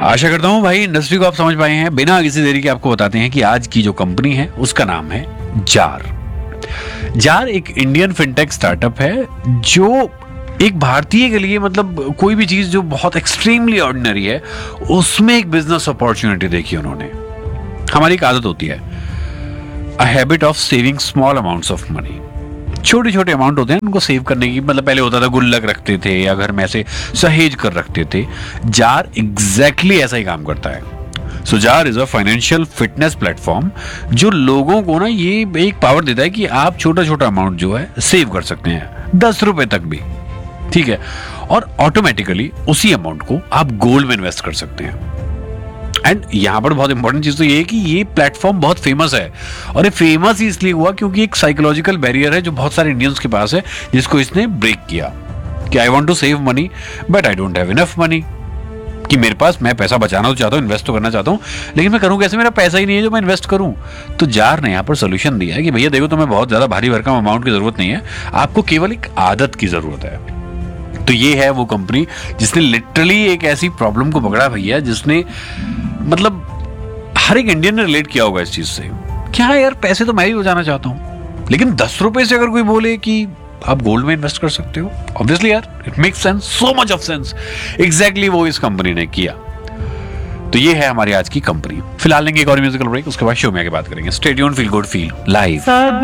आशा करता हूँ भाई इंडस्ट्री को आप समझ पाए हैं। बिना किसी देरी के आपको बताते हैं कि आज की जो कंपनी है उसका नाम है जार। जार एक इंडियन फिनटेक स्टार्टअप है जो एक भारतीय के लिए मतलब कोई भी चीज जो बहुत एक्सट्रीमली ऑर्डिनरी है उसमें एक बिजनेस अपॉर्चुनिटी देखी उन्होंने। हमारी एक आदत होती है a habit of saving small amounts of money. छोटे छोटे अमाउंट होते हैं उनको सेव करने की, मतलब पहले होता था गुल्लक रखते थे या घर में ऐसे सहेज कर रखते थे। जार एग्जैक्टली ऐसा ही काम करता है। सो jar is a financial fitness platform जो लोगों को ना ये एक पावर देता है कि आप छोटा छोटा अमाउंट जो है सेव कर सकते हैं, 10 रुपए तक भी, ठीक है, और ऑटोमेटिकली उसी अमाउंट को आप गोल्ड में इन्वेस्ट कर सकते हैं। एंड यहां पर बहुत इंपॉर्टेंट चीज तो ये है कि ये प्लेटफॉर्म बहुत फेमस है, और ये फेमस ही इसलिए हुआ क्योंकि एक साइकोलॉजिकल बैरियर है जो बहुत सारे इंडियंस के पास है, जिसको इसने ब्रेक किया कि I want to save money but I don't have enough money. कि मेरे पास, मैं पैसा बचाना तो चाहता हूँ, इन्वेस्ट तो करना चाहता हूँ, लेकिन मैं करूँ कैसे, मेरा पैसा ही नहीं है जो मैं इन्वेस्ट करूँ। तो जार ने यहाँ पर सोल्यूशन दिया है कि भैया देखो, तुम्हें बहुत ज्यादा भारी भरकम अमाउंट की जरूरत नहीं है, आपको केवल एक आदत की जरूरत है। तो ये है वो कंपनी जिसने लिटरली एक ऐसी प्रॉब्लम को पकड़ा भैया, जिसने मतलब हर एक इंडियन ने रिलेट किया होगा इस चीज से। क्या यार, पैसे तो मैं ही बचाना चाहता हूं, लेकिन 10 रुपए से अगर कोई बोले कि आप गोल्ड में इन्वेस्ट कर सकते हो, ऑब्वियसली यार it makes sense, so much of sense. Exactly वो इस कंपनी ने किया। तो ये है हमारी आज की कंपनी। फिलहाल लेंगे एक और म्यूजिकल ब्रेक, उसके बाद शो में आगे बात करेंगे। Stay tuned, feel good, feel live.